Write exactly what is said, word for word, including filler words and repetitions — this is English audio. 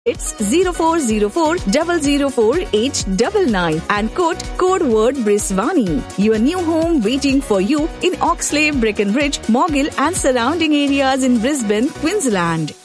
It's zero four zero four zero zero four eight nine nine and quote code word Brisvani. Your new home waiting for you in Oxley, Breckenridge, Moggill and surrounding areas in Brisbane, Queensland.